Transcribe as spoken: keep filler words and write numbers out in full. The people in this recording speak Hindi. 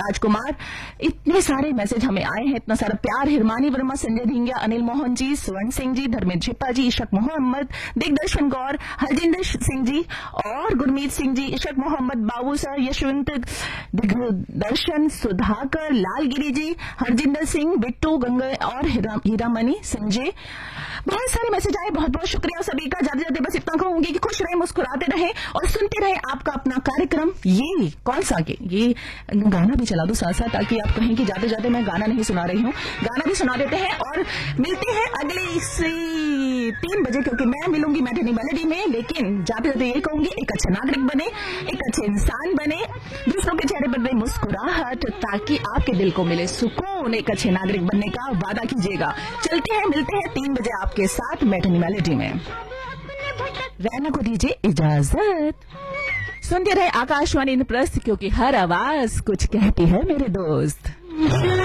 राजकुमार, इतने सारे मैसेज हमें आए हैं, इतना सारा प्यार। हिरमानी वर्मा, संजय ढींगिया, अनिल मोहन जी, स्वर्ण सिंह जी, धर्मेंद्र झिप्पा जी, इशक मोहम्मद, दिग्दर्शन गौर, हरजिंदर सिंह जी और गुरमीत सिंह जी, इशक मोहम्मद, बाबू सर, यशवंत, दिग्दर्शन, सुधाकर, लालगिरी जी, हरजिंदर सिंह, बिट्टू, गंगा और हीरामणि, संजय। बहुत सारे मैसेज आए, बहुत बहुत शुक्रिया सभी का। जाते जाते बस इतना कहूंगी कि खुश रहे, मुस्कुराते रहे और सुनते रहे आपका अपना कार्यक्रम। ये कौन सा के ये गाना भी चला दो साथ साथ, ताकि आप कहें कि जाते जाते मैं गाना नहीं सुना रही हूँ। गाना भी सुना देते हैं और मिलते हैं अगले इसी तीन बजे, क्योंकि मैं मिलूंगी मैथिली मेलोडी में। लेकिन जाते जाते ये कहूंगी, एक अच्छा नागरिक बने, एक अच्छे इंसान बने, दूसरों के चेहरे पर दे मुस्कुराहट, ताकि आपके दिल को मिले सुकून। एक अच्छे नागरिक बनने का वादा कीजिएगा। चलते हैं, मिलते हैं तीन बजे आपके साथ मैथिली मेलोडी में। रहना को दीजिए इजाजत। सुनते रहे आकाशवाणी इंद्रप्रस्थ, क्योंकि हर आवाज कुछ कहती है मेरे दोस्त।